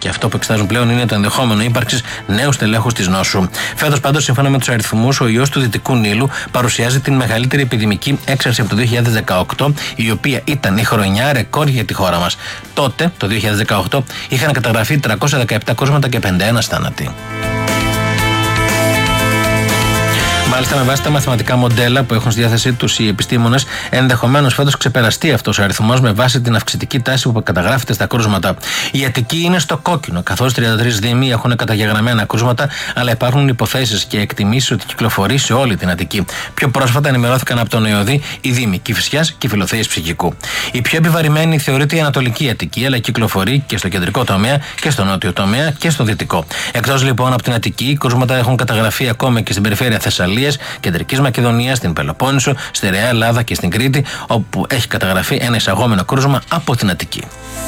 Και αυτό που εξετάζουν πλέον είναι το ενδεχόμενο ύπαρξης νέου στελέχους της νόσου. Φέτος, πάντως, σύμφωνα με τους αριθμούς, ο ιός του Δυτικού Νείλου παρουσιάζει την μεγαλύτερη επιδημική έξαρση από το 2018, η οποία ήταν η χρονιά ρεκόρ για τη χώρα μας. Τότε, το 2018, είχαν καταγραφεί 317 κρούσματα και 51 θάνατοι. Μάλιστα, με βάση τα μαθηματικά μοντέλα που έχουν στη διάθεσή τους οι επιστήμονες, ενδεχομένως φέτος ξεπεραστεί αυτός ο αριθμός με βάση την αυξητική τάση που καταγράφεται στα κρούσματα. Η Αττική είναι στο κόκκινο, καθώς 33 δήμοι έχουν καταγεγραμμένα κρούσματα, αλλά υπάρχουν υποθέσεις και εκτιμήσεις ότι κυκλοφορεί σε όλη την Αττική. Πιο πρόσφατα ενημερώθηκαν από τον ΕΟΔΗ οι δήμοι Κηφισιάς και Φιλοθείας Ψυχικού. Η πιο επιβαρημένη θεωρείται η Ανατολική Αττική, αλλά κυκλοφορεί και στο κεντρικό τομέα και στο νότιο τομέα και στο δυτικό. Εκτός λοιπόν από την Αττική, κρούσματα έχουν καταγραφεί ακόμα και στην περιφέρεια Θεσσαλίας, Κεντρικής Μακεδονίας, στην Πελοπόννησο, στη Στερεά Ελλάδα και στην Κρήτη, όπου έχει καταγραφεί ένα εισαγόμενο κρούσμα από την Αττική.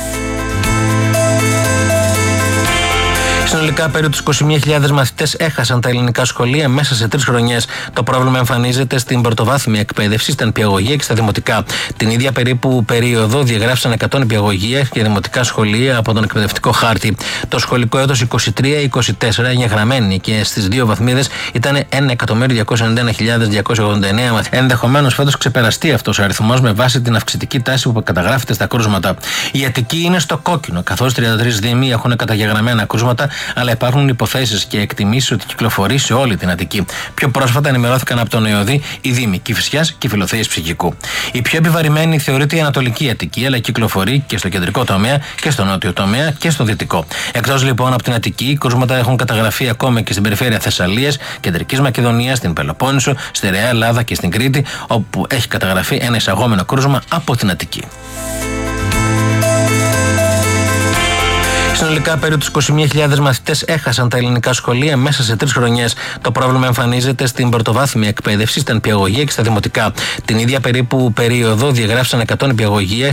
Συνολικά, περίπου τους 21.000 μαθητές έχασαν τα ελληνικά σχολεία μέσα σε 3 χρονιές. Το πρόβλημα εμφανίζεται στην πρωτοβάθμια εκπαίδευση, στα νηπιαγωγεία και στα δημοτικά. Την ίδια περίπου περίοδο διαγράφησαν 100 νηπιαγωγεία και δημοτικά σχολεία από τον εκπαιδευτικό χάρτη. Το σχολικό έτος 23-24 εγγεγραμμένοι και στις 2 βαθμίδες ήταν 1.291.289 μαθητές. Ενδεχομένως φέτος ξεπεραστεί αυτός ο αριθμός με βάση την αυξητική τάση που καταγράφεται στα κρούσματα. Η Αττική είναι στο κόκκινο, καθώς 33 δήμοι έχουν καταγεγραμμένα κρούσματα, αλλά υπάρχουν υποθέσεις και εκτιμήσεις ότι κυκλοφορεί σε όλη την Αττική. Πιο πρόσφατα ενημερώθηκαν από τον ΕΟΔΗ οι δήμοι Κηφισιάς και Φιλοθείας Ψυχικού. Η πιο επιβαρημένη θεωρείται η Ανατολική Αττική, αλλά κυκλοφορεί και στο κεντρικό τομέα και στο νότιο τομέα και στο δυτικό. Εκτός λοιπόν από την Αττική, κρούσματα έχουν καταγραφεί ακόμα και στην περιφέρεια Θεσσαλίας, Κεντρικής Μακεδονίας, στην Πελοπόννησο, στη Στερεά Ελλάδα και στην Κρήτη, όπου έχει καταγραφεί ένα εισαγόμενο κρούσμα από την Αττική. Συνολικά, περίπου τους 21.000 μαθητές έχασαν τα ελληνικά σχολεία μέσα σε 3 χρονιές. Το πρόβλημα εμφανίζεται στην πρωτοβάθμια εκπαίδευση, στα νηπιαγωγεία και στα δημοτικά. Την ίδια περίπου περίοδο διαγράφησαν 100 νηπιαγωγεία